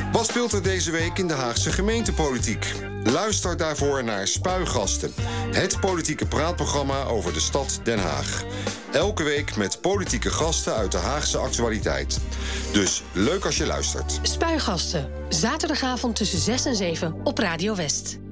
Wat speelt er deze week in de Haagse gemeentepolitiek? Luister daarvoor naar Spuigasten, het politieke praatprogramma over de stad Den Haag. Elke week met politieke gasten uit de Haagse actualiteit. Dus leuk als je luistert. Spuigasten, zaterdagavond tussen 6 en 7 op Radio West.